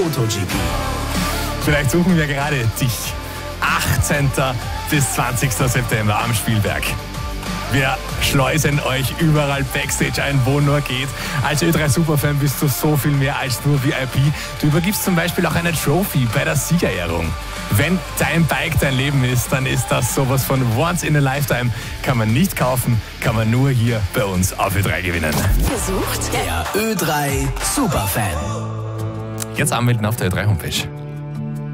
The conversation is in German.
MotoGP. Vielleicht suchen wir gerade dich. 18. bis 20. September am Spielberg. Wir schleusen euch überall Backstage ein, wo nur geht. Als Ö3 Superfan bist du so viel mehr als nur VIP. Du übergibst zum Beispiel auch eine Trophy bei der Siegerehrung. Wenn dein Bike dein Leben ist, dann ist das sowas von once in a lifetime. Kann man nicht kaufen, kann man nur hier bei uns auf Ö3 gewinnen. Gesucht der Ö3 Superfan. Jetzt anmelden auf der Ö3 Homepage.